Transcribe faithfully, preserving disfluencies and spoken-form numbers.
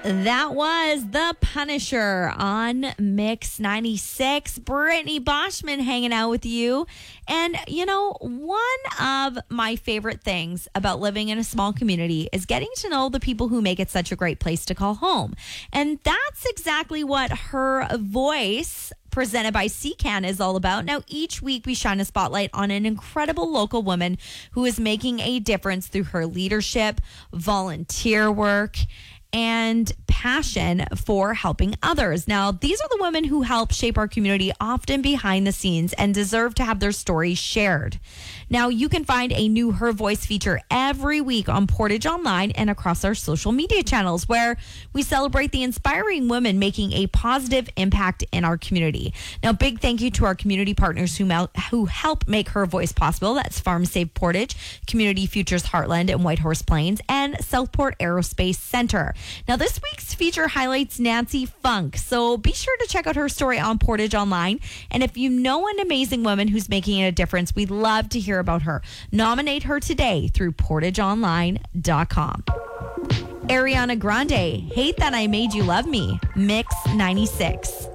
That was The Punisher on Mix ninety-six. Brittany Boschman hanging out with you. And, you know, one of my favorite things about living in a small community is getting to know the people who make it such a great place to call home. And that's exactly what Her Voice, presented by C C A N, is all about. Now, each week we shine a spotlight on an incredible local woman who is making a difference through her leadership, volunteer work, and passion for helping others. Now, these are the women who help shape our community, often behind the scenes, and deserve to have their stories shared. Now, you can find a new Her Voice feature every week on Portage Online and across our social media channels, where we celebrate the inspiring women making a positive impact in our community. Now, big thank you to our community partners who, mel- who help make Her Voice possible. That's Farm Save Portage, Community Futures Heartland and Whitehorse Plains, and Southport Aerospace Center. Now, this week's feature highlights Nancy Funk, so be sure to check out her story on Portage Online. And if you know an amazing woman who's making a difference, we'd love to hear about her. Nominate her today through portage online dot com. Ariana Grande, Hate That I Made You Love Me, Mix ninety-six.